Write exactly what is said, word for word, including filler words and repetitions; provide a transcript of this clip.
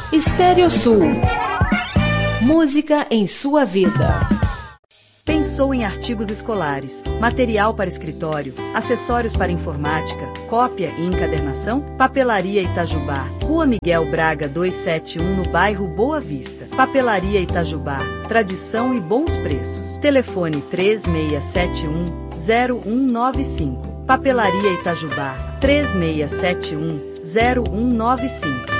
Estéreo Sul. Música em sua vida. Pensou em artigos escolares, material para escritório, acessórios para informática, cópia e encadernação? Papelaria Itajubá, Rua Miguel Braga duzentos e setenta e um, no bairro Boa Vista. Papelaria Itajubá, tradição e bons preços. Telefone três seis sete um, zero um nove cinco. Papelaria Itajubá, três seis sete um, zero um nove cinco.